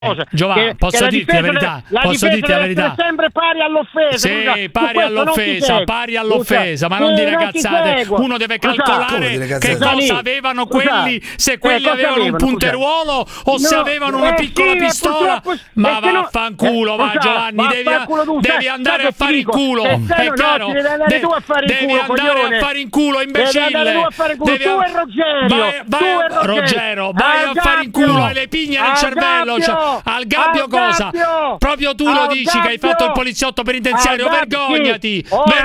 Giovanni, posso dirti la verità? Posso dirti la verità? Sempre pari all'offesa. Sì, pari all'offesa, ma non dire cazzate. Uno deve calcolare che cosa avevano quelli, se quelli avevano un punteruolo o se avevano una piccola pistola. Ma vaffanculo, va Giovanni, devi andare a fare in culo. È chiaro? Devi andare a fare in culo, imbecille. Ruggero, vai a fare in culo, hai le pigne nel cervello. Al gabbio cosa? Proprio tu lo dici che hai fatto il poliziotto penitenziario. Vergognati,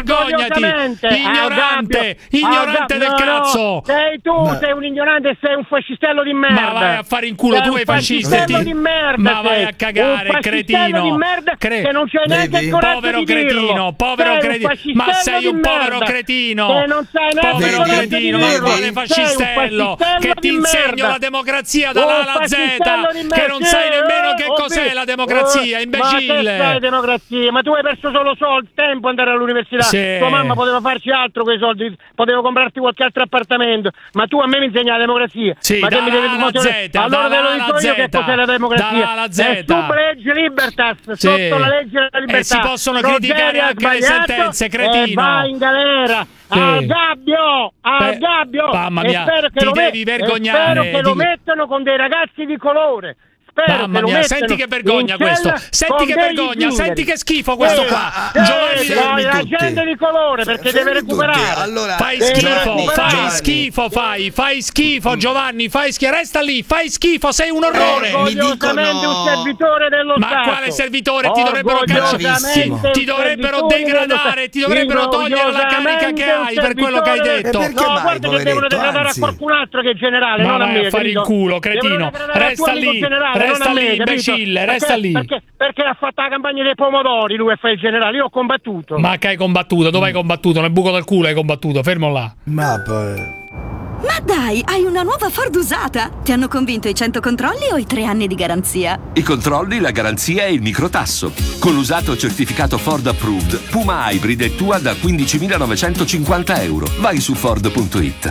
ignorante del cazzo. Sei tu, sei un ignorante e sei un fascistello di merda. Ma vai a fare in culo, tu hai fascisti. Ma vai a cagare, cretino. Di merda che non c'è neanche il coraggio povero di cretino, povero cretino. Ma sei un povero cretino. Che non sai neanche povero cretino, ma quale fascistello? Che ti insegno la democrazia dalla A alla Z, che non sai nemmeno che cos'è la democrazia, imbecille. Ma che sai democrazia? Ma tu hai perso solo soldi, tempo andare all'università. Sì. Tua mamma poteva farci altro con i soldi, poteva comprarti qualche altro appartamento. Ma tu a me mi insegni la democrazia. Sì, ma che mi devi allora te lo dico io che cos'è la democrazia. È sotto la legge Libertas, sotto la legge della libertà. E si possono criticare anche le sentenze, cretino. E vai in galera. Sì. Al gabbio! Mamma mia, ti devi vergognare. Spero che lo mettano con dei ragazzi di colore. Mamma mia, senti che vergogna questo. Senti che vergogna, senti che schifo questo qua. Giovanni, la gente di colore perché deve recuperare. Allora, fai schifo, Giovanni, resta lì, fai schifo, sei un orrore. Orgogliosamente un servitore dello Stato. Ma quale servitore? Ti dovrebbero cacciare, ti dovrebbero degradare, ti dovrebbero togliere la carica che hai per quello che hai detto. No, guarda che devono degradare a qualcun altro che è generale, non a me. Ma fare in culo, cretino. Resta lì, imbecille, resta lì. Perché ha fatto la campagna dei pomodori, lui fa il generale, io ho combattuto. Ma che hai combattuto? Dove hai combattuto? Nel buco del culo hai combattuto, fermo là. Ma poi... Ma dai, hai una nuova Ford usata? Ti hanno convinto i 100 controlli o i 3 anni di garanzia? I controlli, la garanzia e il microtasso. Con l'usato certificato Ford Approved, Puma Hybrid è tua da €15.950. Vai su Ford.it.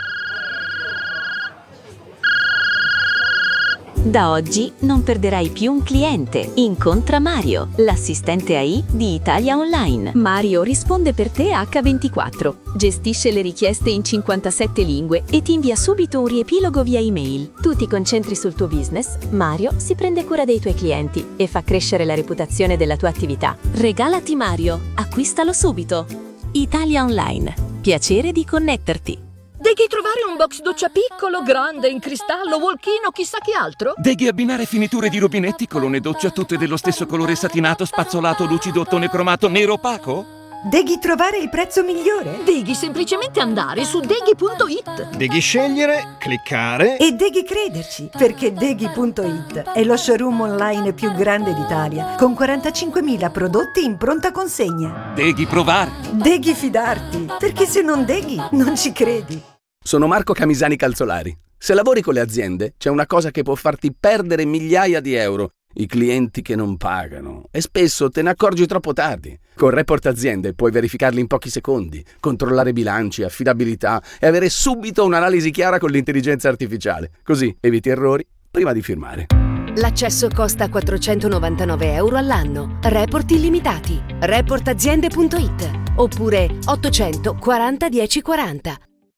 Da oggi non perderai più un cliente. Incontra Mario, l'assistente AI di Italia Online. Mario risponde per te H24, gestisce le richieste in 57 lingue e ti invia subito un riepilogo via email. Tu ti concentri sul tuo business, Mario si prende cura dei tuoi clienti e fa crescere la reputazione della tua attività. Regalati Mario, acquistalo subito. Italia Online, piacere di connetterti. Devi trovare un box doccia piccolo, grande, in cristallo, walk-in o chissà che altro? Devi abbinare finiture di rubinetti, colonne doccia tutte dello stesso colore satinato, spazzolato, lucido, ottone cromato, nero opaco? Devi trovare il prezzo migliore? Devi semplicemente andare su deghi.it. Devi scegliere, cliccare e devi crederci, perché deghi.it è lo showroom online più grande d'Italia, con 45.000 prodotti in pronta consegna. Devi provare. Devi fidarti, perché se non deghi, non ci credi. Sono Marco Camisani Calzolari. Se lavori con le aziende, c'è una cosa che può farti perdere migliaia di euro. I clienti che non pagano. E spesso te ne accorgi troppo tardi. Con Report Aziende puoi verificarli in pochi secondi, controllare bilanci, affidabilità e avere subito un'analisi chiara con l'intelligenza artificiale. Così eviti errori prima di firmare. L'accesso costa €499 all'anno. Report illimitati. Reportaziende.it oppure 840 1040.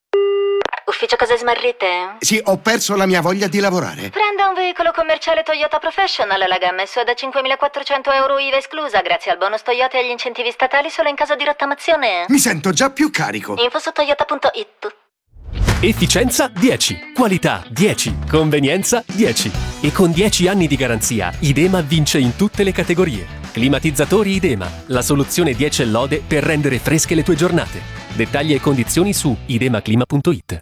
Ufficio cose smarrite? Sì, ho perso la mia voglia di lavorare. Prenda un veicolo commerciale Toyota Professional. La gamma è sua da €5.400 IVA esclusa, grazie al bonus Toyota e agli incentivi statali solo in caso di rottamazione. Mi sento già più carico. Info su toyota.it. Efficienza 10, qualità 10, convenienza 10. E con 10 anni di garanzia, Idema vince in tutte le categorie. Climatizzatori Idema, la soluzione 10 lode per rendere fresche le tue giornate. Dettagli e condizioni su idemaclima.it.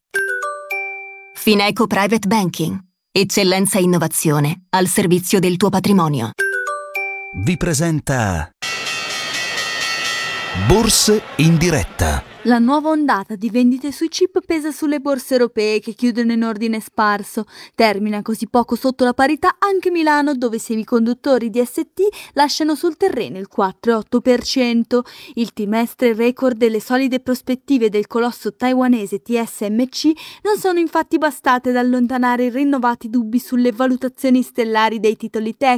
Fineco Private Banking. Eccellenza e innovazione al servizio del tuo patrimonio. Vi presenta Borse in diretta. La nuova ondata di vendite sui chip pesa sulle borse europee che chiudono in ordine sparso. Termina così poco sotto la parità anche Milano, dove i semiconduttori DST lasciano sul terreno il 4,8%. Il trimestre record delle solide prospettive del colosso taiwanese TSMC non sono infatti bastate ad allontanare i rinnovati dubbi sulle valutazioni stellari dei titoli tech.